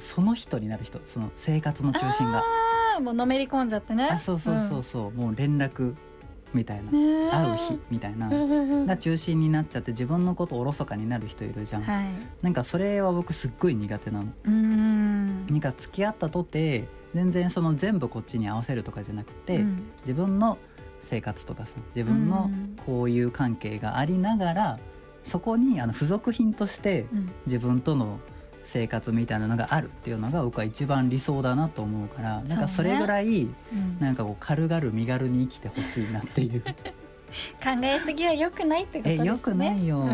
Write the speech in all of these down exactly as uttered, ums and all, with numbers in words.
その人になる人、その生活の中心があもうのめり込んじゃってね。 あそうそうそうそう、うん、もう連絡みたいな、 ね、 会う日みたいなが中心になっちゃって自分のことおろそかになる人いるじゃん、はい、なんかそれは僕すっごい苦手なの。うーんなんか付き合ったとて全然その全部こっちに合わせるとかじゃなくて、うん、自分の生活とかさ自分の交友関係がありながらそこにあの付属品として自分との生活みたいなのがあるっていうのが僕は一番理想だなと思うから、なんかそれぐらいなんかこう軽々身軽に生きてほしいなっていう考えすぎは良くないってことですね。 え良くないよ、うん、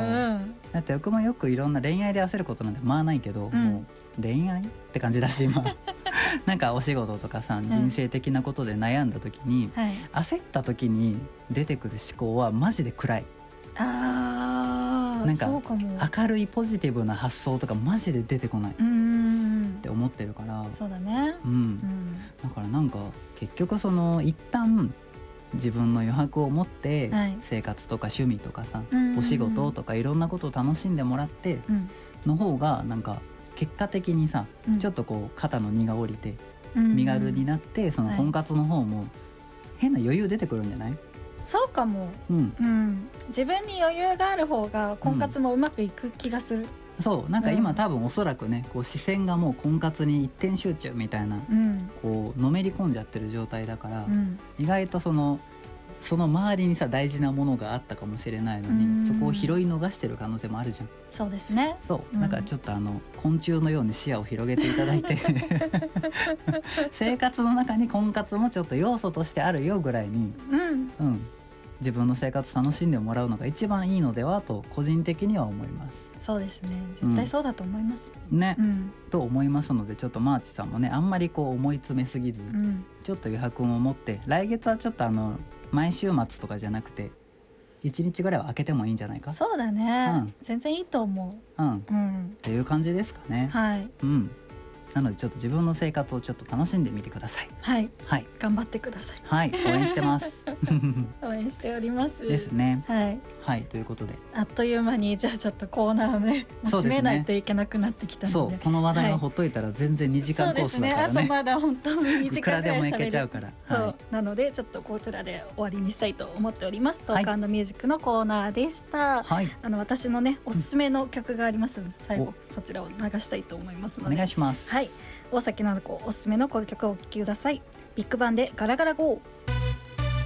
だって僕もよくいろんな恋愛で焦ることなんてまあないけど、うん、もう恋愛って感じだし今なんかお仕事とかさ人生的なことで悩んだ時に、うんはい、焦った時に出てくる思考はマジで暗い。 あなんか明るいポジティブな発想とかマジで出てこないって思ってるから。 そうだね、 うんうん、だからなんか結局その一旦自分の余白を持って生活とか趣味とかさ、はい、お仕事とかいろんなことを楽しんでもらっての方がなんか結果的にさ、うん、ちょっとこう肩の荷が下りて身軽になってその婚活の方も変な余裕出てくるんじゃない？ そうかも、うんうん、自分に余裕がある方が婚活もうまくいく気がする、 うん、そうなんか今、うん、多分おそらくねこう視線がもう婚活に一点集中みたいな、うん、こうのめり込んじゃってる状態だから、うん、意外とそのその周りにさ大事なものがあったかもしれないのにそこを拾い逃してる可能性もあるじゃん。 そうですね。 そう、うん、だからちょっとあの昆虫のように視野を広げていただいて生活の中に婚活もちょっと要素としてあるよぐらいに、うんうん、自分の生活楽しんでもらうのが一番いいのではと個人的には思います。 そうですね、絶対そうだと思います、 うん、ね、うん、と思いますのでちょっとマーチさんもねあんまりこう思い詰めすぎず、うん、ちょっと余白を持って来月はちょっとあの毎週末とかじゃなくていちにちぐらいは空けてもいいんじゃないか。 そうだね、うん、全然いいと思う、 うんうん、っていう感じですかね。 はい、 うん、なのでちょっと自分の生活をちょっと楽しんでみてください。 はい、はい、頑張ってください。 はい、応援してます応援しておりますですね。 はい、 はい、ということであっという間にじゃあちょっとコーナーねもう締めないといけなくなってきたので、 そうこの話題をほっといたら全然にじかんコースだからね。 そうですね、あとまだ本当ににじかんぐらい喋るいくらでもいけちゃうから、 そう、はい、なのでちょっとこちらで終わりにしたいと思っております。トーク&ミュージックのコーナーでした、はい、あの私のねおすすめの曲がありますので最後そちらを流したいと思いますのでお願いします。 はい、大崎菜々子おすすめのこの曲をお聴きください。ビッグバンでガラガラゴー。